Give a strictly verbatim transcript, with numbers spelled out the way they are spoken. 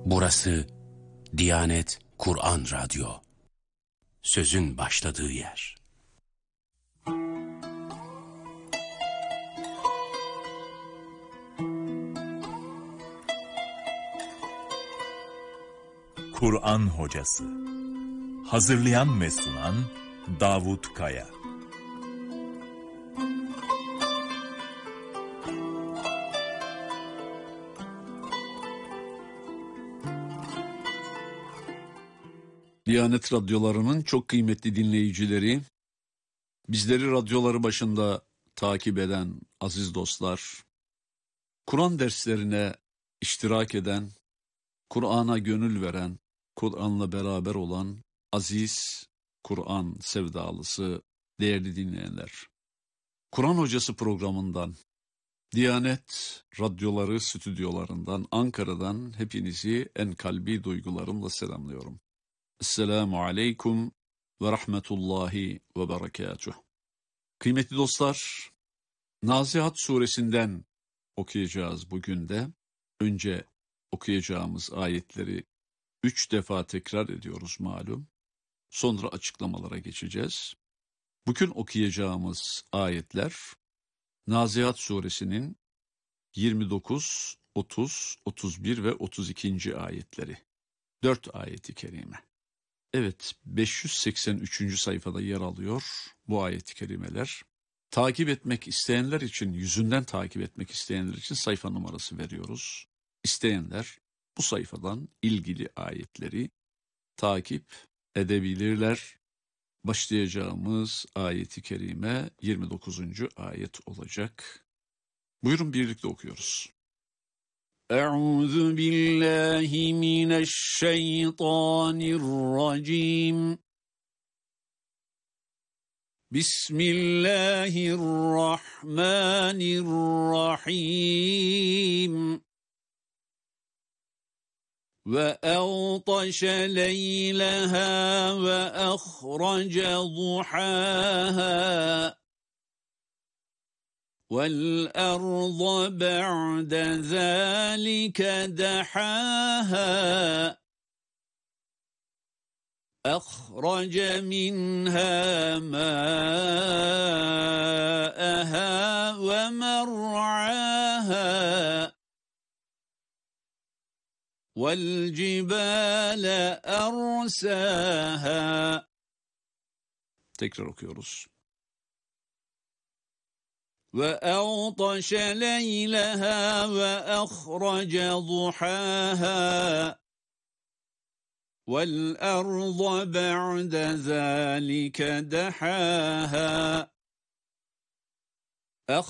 Burası Diyanet Kur'an Radyo. Sözün başladığı yer. Kur'an Hocası. Hazırlayan ve sunan Davut Kaya. Diyanet radyolarının çok kıymetli dinleyicileri, bizleri radyoları başında takip eden aziz dostlar, Kur'an derslerine iştirak eden, Kur'an'a gönül veren, Kur'an'la beraber olan aziz Kur'an sevdalısı değerli dinleyenler. Kur'an Hocası programından, Diyanet radyoları stüdyolarından, Ankara'dan hepinizi en kalbi duygularımla selamlıyorum. Esselamu aleyküm ve rahmetullahi ve berekatuh. Kıymetli dostlar, Nazihat suresinden okuyacağız bugün de. Önce okuyacağımız ayetleri üç defa tekrar ediyoruz malum. Sonra açıklamalara geçeceğiz. Bugün okuyacağımız ayetler Nazihat suresinin yirmi dokuz, otuz, otuz bir ve otuz ikinci ayetleri. Dört ayeti kerime. Evet, beş yüz seksen üçüncü sayfada yer alıyor bu ayet-i kerimeler. Takip etmek isteyenler için, yüzünden takip etmek isteyenler için sayfa numarası veriyoruz. İsteyenler bu sayfadan ilgili ayetleri takip edebilirler. Başlayacağımız ayet-i kerime yirmi dokuzuncu ayet olacak. Buyurun birlikte okuyoruz. Euzu billahi mineşşeytanirracim. Bismillahirrahmanirrahim. Ve evtaşe leyleha ve ahrace duhaha. وَالْأَرْضَ بَعْدَ ذَٰلِكَ دَحَاهَا أَخْرَجَ مِنْهَا مَاءَهَا وَمَرْعَاهَا وَالْجِبَالَ أَرْسَاهَا. Tekrar okuyoruz. وَأَغْطَشَ لَيْلَهَا وَأَخْرَجَ ضُحَاهَا وَالْأَرْضَ بَعْدَ ذَٰلِكَ دَحَاهَا